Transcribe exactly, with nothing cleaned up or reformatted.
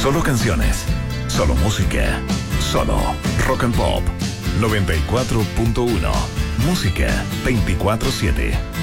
Solo canciones, solo música, solo rock and pop. noventa y cuatro punto uno. Música veinticuatro siete.